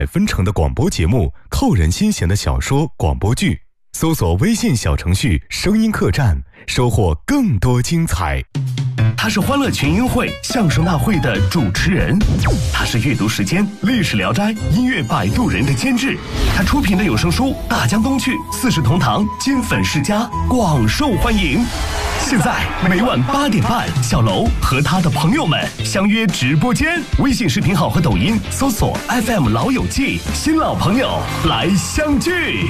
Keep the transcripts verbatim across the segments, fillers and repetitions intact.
纷呈的广播节目，扣人心弦的小说广播剧，搜索微信小程序声音客栈，收获更多精彩。 他是欢乐群英会相声大会的主持人，他是阅读时间历史聊斋音乐摆渡人的监制，他出品的有声书《大江东去》四世同堂金粉世家广受欢迎。现在每晚八点半，小楼和他的朋友们相约直播间，微信视频号和抖音搜索 F M 老友记，新老朋友来相聚。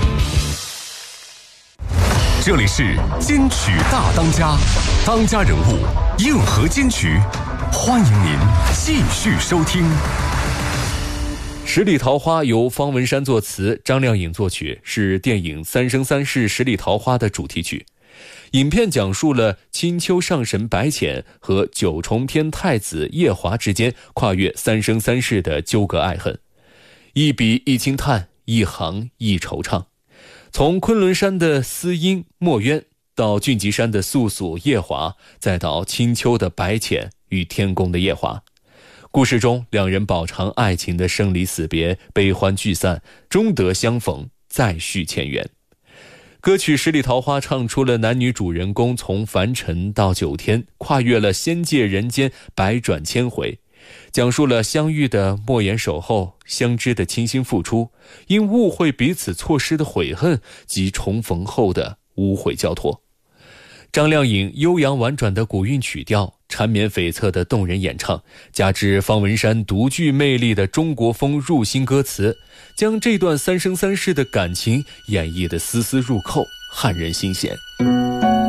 这里是金曲大当家，当家人物硬核金曲，欢迎您继续收听。 十里桃花由方文山作词，张靓颖作曲，是电影《三生三世十里桃花》的主题曲。影片讲述了青丘上神白浅和九重天太子夜华之间跨越三生三世的纠葛爱恨，一笔一惊叹，一行一惆怅。从昆仑山的思音墨渊，到俊极山的素素夜华，再到青丘的白浅与天宫的夜华，故事中两人饱尝爱情的生离死别，悲欢聚散，终得相逢，再续前缘。歌曲《十里桃花》唱出了男女主人公从凡尘到九天，跨越了仙界人间百转千回，讲述了相遇的默言守候，相知的倾心付出，因误会彼此错失的悔恨，及重逢后的无悔交托。张靓颖悠扬婉转的古韵曲调，缠绵悱恻的动人演唱，加之方文山独具魅力的中国风入心歌词，将这段三生三世的感情演绎得丝丝入扣，撼人心弦。